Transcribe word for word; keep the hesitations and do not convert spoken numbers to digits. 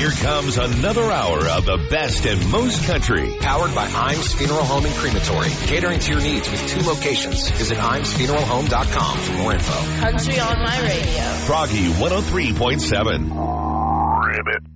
Here comes another hour of the best and most country. Powered by Imes Funeral Home and Crematory. Catering to your needs with two locations. Visit Imes Funeral Home dot com for more info. Country on my radio. Froggy one oh three point seven. Ribbit.